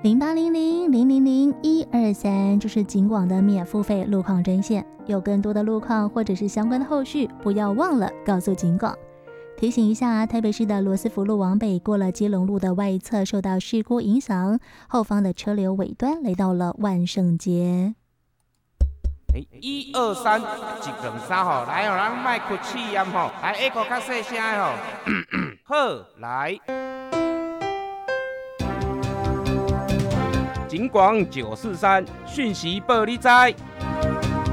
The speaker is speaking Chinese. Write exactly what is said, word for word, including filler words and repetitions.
零八零零零零零一二三，这是警广的免付费路况专线。有更多的路况或者是相关的后续，不要忘了告诉警广。提醒一下，台北市的罗斯福路往北过了基隆路的外侧受到事故影响，后方的车流尾端来到了万圣街。 一二三，一两三吼，来哦，咱卖哭气音吼，来下课较细声的吼，好，来。警广九四三，讯息报你知。